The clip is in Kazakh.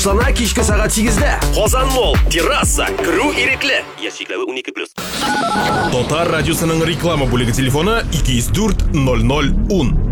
Астана кешкі сағат 8-де. Qozon Mall, терраса, кіру иреклі. Яшикләві 12+. Татар радиосының реклама бүлігі телефоны 204 00 10.